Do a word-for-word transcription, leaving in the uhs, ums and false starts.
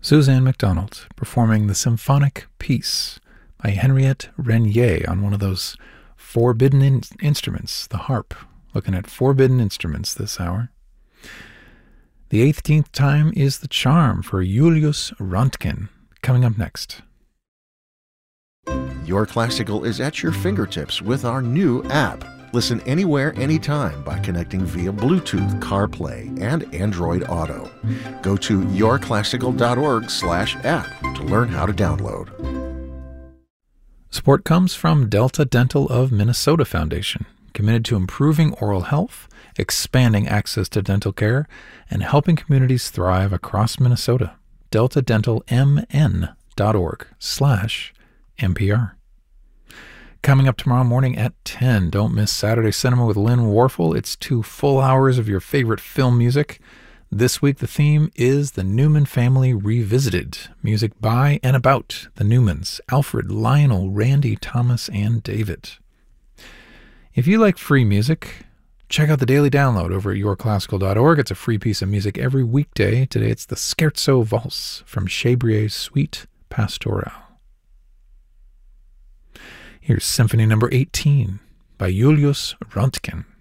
Suzanne MacDonald performing the symphonic piece by Henriette Renier on one of those forbidden in- instruments, the harp. Looking at forbidden instruments this hour. The eighteenth time is the charm for Julius Röntgen. Coming up next. Your Classical is at your fingertips with our new app. Listen anywhere, anytime by connecting via Bluetooth, CarPlay, and Android Auto. Go to yourclassical.org slash app to learn how to download. Support comes from Delta Dental of Minnesota Foundation, committed to improving oral health, expanding access to dental care, and helping communities thrive across Minnesota. delta dental m n dot org slash N P R. Coming up tomorrow morning at ten, don't miss Saturday Cinema with Lynn Warfel. It's two full hours of your favorite film music. This week the theme is The Newman Family Revisited. Music by and about the Newmans, Alfred, Lionel, Randy, Thomas, and David. If you like free music, check out the Daily Download over at your classical dot org. It's a free piece of music every weekday. Today it's the Scherzo Valse from Chabrier's Suite Pastorale. Here's Symphony Number eighteen by Julius Röntgen.